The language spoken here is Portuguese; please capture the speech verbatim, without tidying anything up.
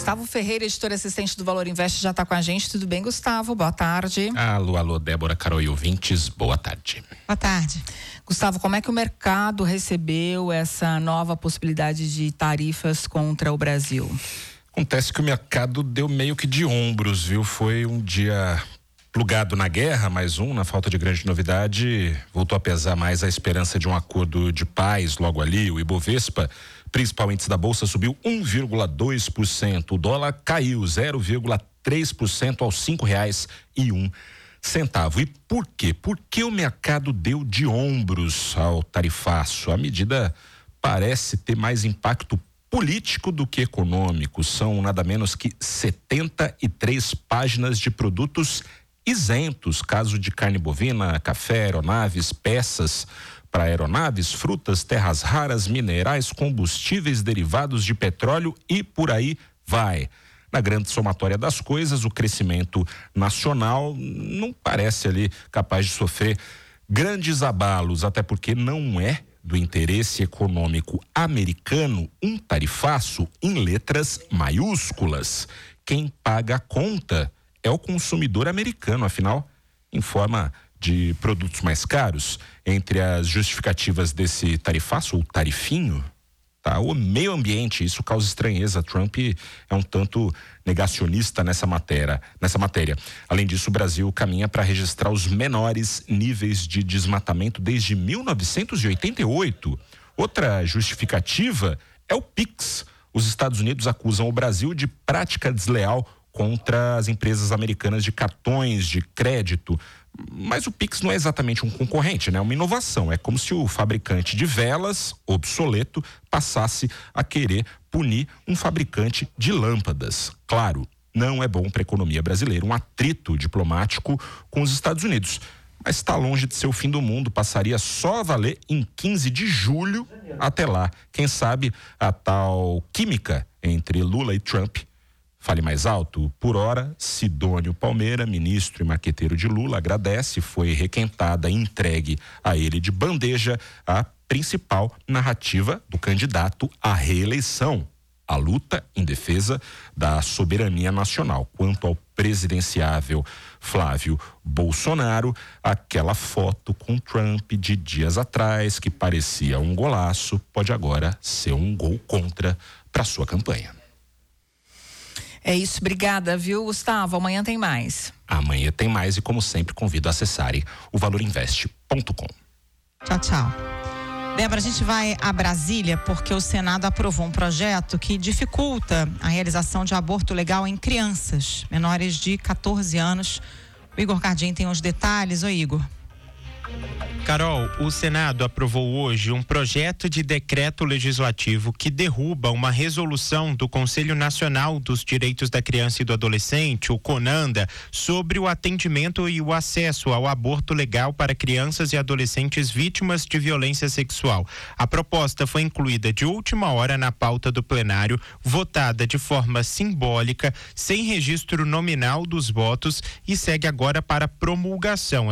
Gustavo Ferreira, editor assistente do Valor Invest, já está com a gente. Tudo bem, Gustavo? Boa tarde. Alô, alô, Débora, Carol e ouvintes, boa tarde. Boa tarde. Gustavo, como é que o mercado recebeu essa nova possibilidade de tarifas contra o Brasil? Acontece que o mercado deu meio que de ombros, viu? Foi um dia plugado na guerra, mais um, na falta de grande novidade, voltou a pesar mais a esperança de um acordo de paz logo ali. O Ibovespa, principal índice da Bolsa, subiu um vírgula dois por cento. O dólar caiu zero vírgula três por cento aos cinco reais e um centavo. E por quê? Porque o mercado deu de ombros ao tarifaço. A medida parece ter mais impacto político do que econômico. São nada menos que setenta e três páginas de produtos isentos, caso de carne bovina, café, aeronaves, peças para aeronaves, frutas, terras raras, minerais, combustíveis derivados de petróleo e por aí vai. Na grande somatória das coisas, o crescimento nacional não parece ali capaz de sofrer grandes abalos, até porque não é do interesse econômico americano um tarifaço em letras maiúsculas. Quem paga a conta é o consumidor americano, afinal, em forma de produtos mais caros. Entre as justificativas desse tarifaço, ou tarifinho, tá o meio ambiente. Isso causa estranheza. Trump é um tanto negacionista nessa matéria. Nessa matéria. Além disso, o Brasil caminha para registrar os menores níveis de desmatamento desde mil novecentos e oitenta e oito. Outra justificativa é o Pix. Os Estados Unidos acusam o Brasil de prática desleal contra as empresas americanas de cartões de crédito. Mas o Pix não é exatamente um concorrente, né? É uma inovação. É como se o fabricante de velas, obsoleto, passasse a querer punir um fabricante de lâmpadas. Claro, não é bom para a economia brasileira um atrito diplomático com os Estados Unidos. Mas está longe de ser o fim do mundo. Passaria só a valer em quinze de julho. Até lá, quem sabe a tal química entre Lula e Trump fale mais alto. Por hora, Sidônio Palmeira, ministro e marqueteiro de Lula, agradece. Foi requentada e entregue a ele de bandeja a principal narrativa do candidato à reeleição: a luta em defesa da soberania nacional. Quanto ao presidenciável Flávio Bolsonaro, aquela foto com Trump de dias atrás, que parecia um golaço, pode agora ser um gol contra para sua campanha. É isso, obrigada, viu, Gustavo? Amanhã tem mais. Amanhã tem mais e, como sempre, convido a acessarem o valor invest ponto com. Tchau, tchau. Débora, a gente vai a Brasília porque o Senado aprovou um projeto que dificulta a realização de aborto legal em crianças menores de catorze anos. O Igor Cardim tem os detalhes. Oi, Igor. Carol, o Senado aprovou hoje um projeto de decreto legislativo que derruba uma resolução do Conselho Nacional dos Direitos da Criança e do Adolescente, o CONANDA, sobre o atendimento e o acesso ao aborto legal para crianças e adolescentes vítimas de violência sexual. A proposta foi incluída de última hora na pauta do plenário, votada de forma simbólica, sem registro nominal dos votos, e segue agora para promulgação.